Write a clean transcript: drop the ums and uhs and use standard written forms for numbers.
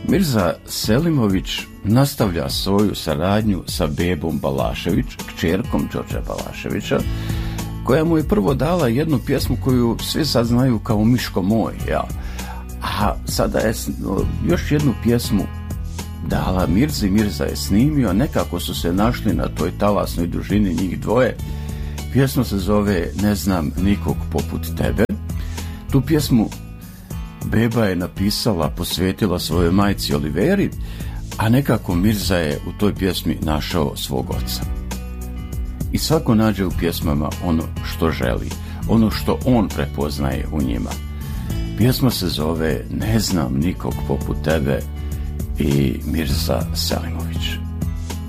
Mirza Selimović nastavlja svoju saradnju sa Bebom Balašević, kćerkom Đorđa Balaševića, koja mu je prvo dala jednu pjesmu koju svi sad znaju kao Miško moj, ja. A sada je još jednu pjesmu dala Mirzi. Mirza je snimio, nekako su se našli na toj talasnoj dužini njih dvoje. Pjesma se zove Ne znam nikog poput tebe. Tu pjesmu Beba je napisala, posvetila svojoj majci Oliveri, a nekako Mirza je u toj pjesmi našao svog oca. I svako nađe u pjesmama ono što želi, ono što on prepoznaje u njima. Pjesma se zove Ne znam nikog poput tebe i Mirza Selimović.